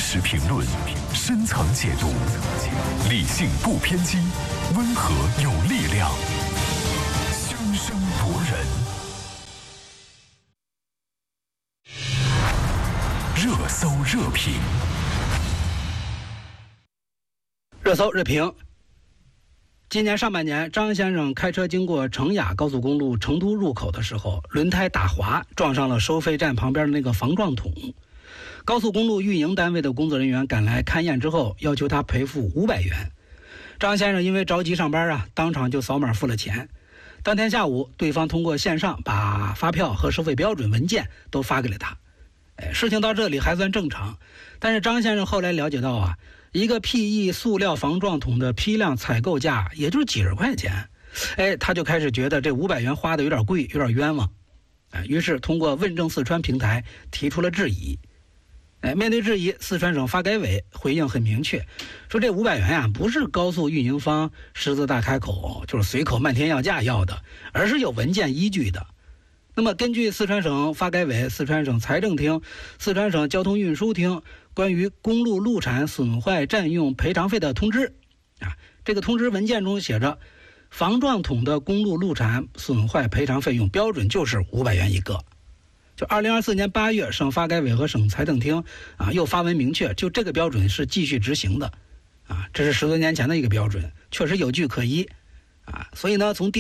实评论，深层解读，理性不偏激，温和有力量，生生夺人。热搜热评， 热搜热评。今年上半年，张先生开车经过成雅高速公路成都入口的时候，轮胎打滑，撞上了收费站旁边的那个防撞桶。高速公路运营单位的工作人员赶来勘验之后，要求他赔付500元。张先生因为着急上班当场就扫码付了钱。当天下午，对方通过线上把发票和收费标准文件都发给了他。事情到这里还算正常，但是张先生后来了解到一个 PE 塑料防撞桶的批量采购价也就是几十块钱，他就开始觉得这500元花的有点贵，有点冤枉，于是通过问政四川平台提出了质疑。面对质疑，四川省发改委回应很明确，说这500元不是高速运营方狮子大开口，就是随口漫天要价要的，而是有文件依据的。那么根据四川省发改委、四川省财政厅、四川省交通运输厅关于公路路产损坏占用赔偿费的通知，这个通知文件中写着，防撞桶的公路路产损坏赔偿费用标准就是500元一个。就2024年8月，省发改委和省财政厅又发文明确，就这个标准是继续执行的，这是10多年前的一个标准，确实有据可依，所以呢，从